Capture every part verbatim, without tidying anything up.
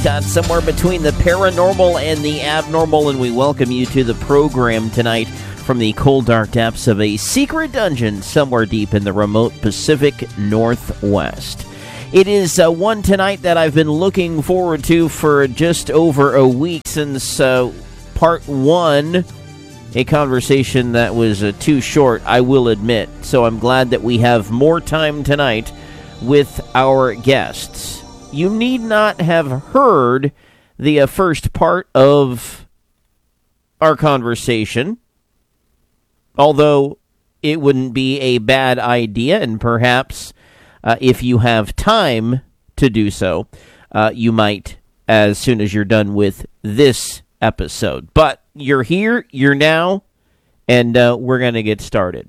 mascot somewhere between the paranormal and the abnormal, and we welcome you to the program tonight from the cold, dark depths of a secret dungeon somewhere deep in the remote Pacific Northwest. It is uh, one tonight that I've been looking forward to for just over a week since uh, part one, a conversation that was uh, too short, I will admit. So I'm glad that we have more time tonight with our guests. You need not have heard the uh, first part of our conversation, although it wouldn't be a bad idea, and perhaps uh, if you have time to do so, uh, you might as soon as you're done with this episode. But you're here, you're now, and uh, we're going to get started.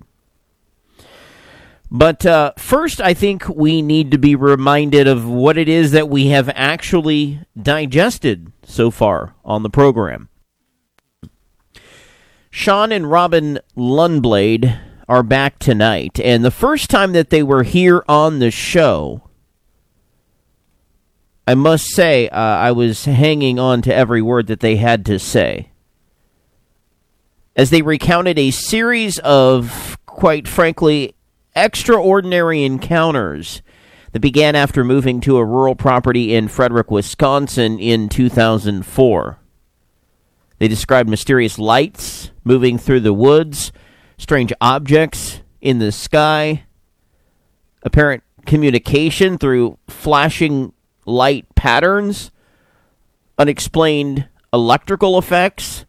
But uh, first, I think we need to be reminded of what it is that we have actually digested so far on the program. Sean and Robin Lundblade are back tonight, and the first time that they were here on the show, I must say uh, I was hanging on to every word that they had to say, as they recounted a series of, quite frankly, extraordinary encounters that began after moving to a rural property in Frederick, Wisconsin in two thousand four. They described mysterious lights moving through the woods, strange objects in the sky, apparent communication through flashing light patterns, unexplained electrical effects,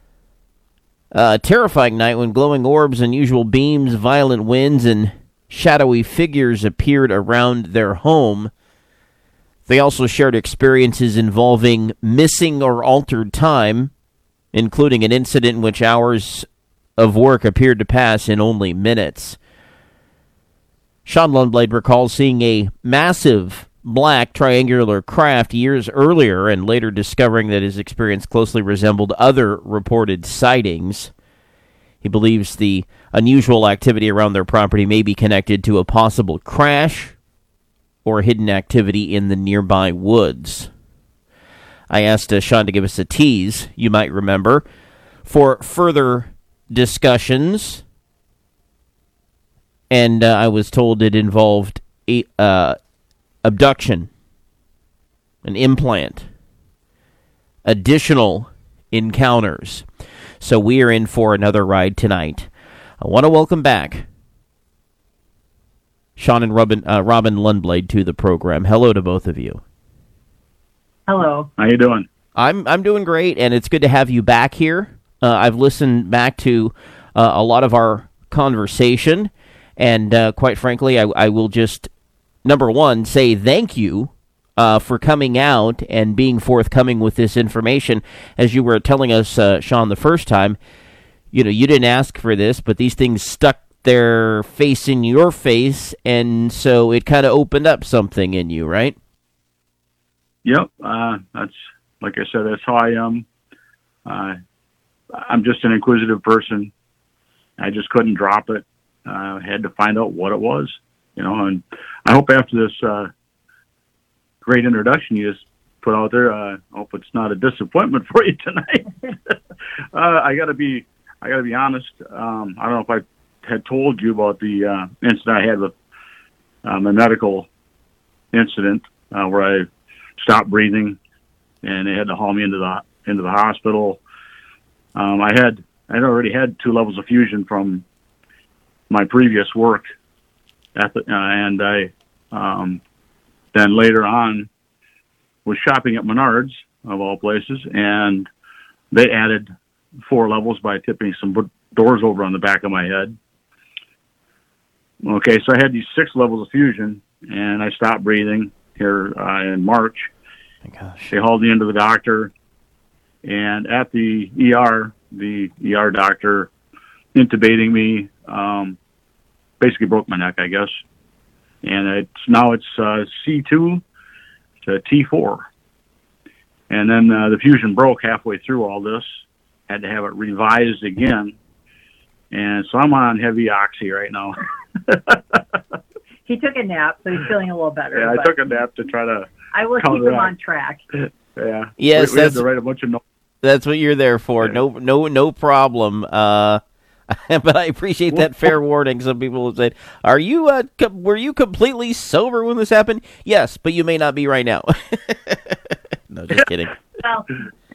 a terrifying night when glowing orbs, unusual beams, violent winds, and shadowy figures appeared around their home. They also shared experiences involving missing or altered time, including an incident in which hours of work appeared to pass in only minutes. Sean Lundblade recalls seeing a massive black triangular craft years earlier and later discovering that his experience closely resembled other reported sightings. He believes the unusual activity around their property may be connected to a possible crash or hidden activity in the nearby woods. I asked uh, Sean to give us a tease, you might remember, for further discussions, and uh, I was told it involved a uh, abduction, an implant, additional encounters. So we are in for another ride tonight. I want to welcome back Sean and Robin, uh, Robin Lundblade to the program. Hello to both of you. Hello. How you doing? I'm I'm doing great, and it's good to have you back here. Uh, I've listened back to uh, a lot of our conversation, and uh, quite frankly, I, I will just number one, say thank you uh, for coming out and being forthcoming with this information. As you were telling us, uh, Sean, the first time, you know, you didn't ask for this, but these things stuck their face in your face, and so it kind of opened up something in you, right? Yep. Uh, that's, like I said, that's how I am. Uh, I'm just an inquisitive person. I just couldn't drop it. I uh, had to find out what it was. You know, and I hope after this uh, great introduction you just put out there, uh, I hope it's not a disappointment for you tonight. uh, I gotta be, I gotta be honest. Um, I don't know if I had told you about the uh, incident I had with um, a medical incident uh, where I stopped breathing and they had to haul me into the into the hospital. Um, I had I had already had two levels of fusion from my previous work. At the, uh, and I um, then later on was shopping at Menards, of all places, and they added four levels by tipping some doors over on the back of my head. Okay, so I had these six levels of fusion, and I stopped breathing here uh, in March. My gosh. They hauled me into the doctor, and at the E R, the E R doctor intubating me, um, basically broke my neck, I guess. And it's now it's uh, C two to T four. And then uh, the fusion broke halfway through all this. Had to have it revised again. And so I'm on heavy oxy right now. He took a nap, so he's feeling a little better. Yeah, I took a nap to try to I will keep him on track. Yeah. Yes, we, we had that's to write a bunch of notes. that's what you're there for. Yeah. No, no, no problem. Uh, but I appreciate that fair warning. Some people have said, "Are you? Uh, co- were you completely sober when this happened?" Yes, but you may not be right now. No, just kidding. Well,